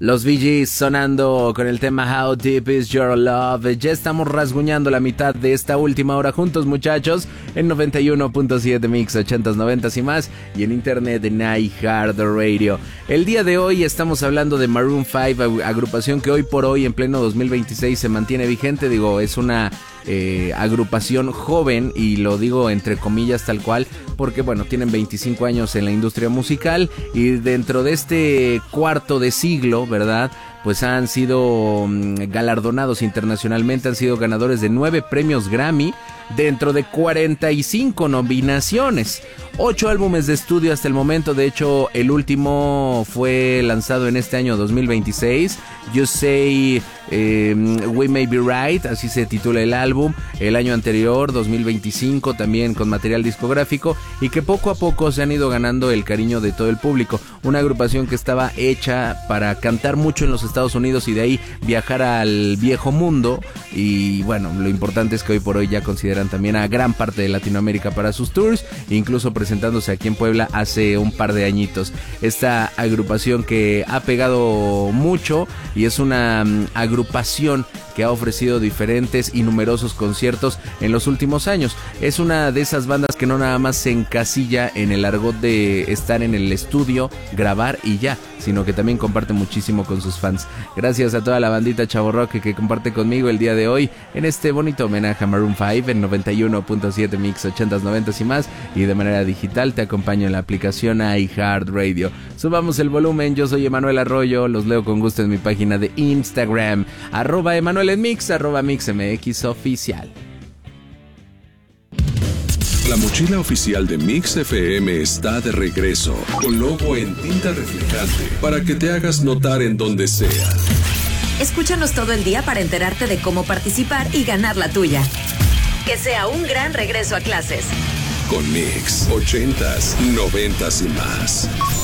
Los Bee Gees sonando con el tema How Deep Is Your Love. Ya estamos rasguñando la mitad de esta última hora juntos, muchachos, en 91.7 Mix 80s, 90s y más, y en internet en iHeartRadio. El día de hoy estamos hablando de Maroon 5, agrupación que hoy por hoy, en pleno 2026, se mantiene vigente. Digo, es una agrupación joven, y lo digo entre comillas tal cual, porque bueno, tienen 25 años en la industria musical, y dentro de este cuarto de siglo, ¿verdad?, pues han sido galardonados internacionalmente, han sido ganadores de 9 premios Grammy, dentro de 45 nominaciones, 8 álbumes de estudio hasta el momento. De hecho, el último fue lanzado en este año 2026, You Say We May Be Right, así se titula el álbum. El año anterior, 2025, también con material discográfico, y que poco a poco se han ido ganando el cariño de todo el público. Una agrupación que estaba hecha para cantar mucho en los Estados Unidos y de ahí viajar al viejo mundo, y bueno, lo importante es que hoy por hoy ya consideran también a gran parte de Latinoamérica para sus tours, incluso presentándose aquí en Puebla hace un par de añitos. Esta agrupación que ha pegado mucho, y es una agrupación que ha ofrecido diferentes y numerosos conciertos en los últimos años. Es una de esas bandas que no nada más se encasilla en el argot de estar en el estudio, grabar y ya, sino que también comparte muchísimo con sus fans. Gracias a toda la bandita Chavo Rock que comparte conmigo el día de hoy en este bonito homenaje a Maroon 5 en 91.7 Mix 80s, 90s y más, y de manera digital te acompaño en la aplicación iHeartRadio. Subamos el volumen. Yo soy Emanuel Arroyo, los leo con gusto en mi página de Instagram, @EmanuelEnMix, @MixMX oficial. La mochila oficial de Mix FM está de regreso, con logo en tinta reflejante, para que te hagas notar en donde sea. Escúchanos todo el día para enterarte de cómo participar y ganar la tuya. Que sea un gran regreso a clases. Con Mix 80s, 90s y más.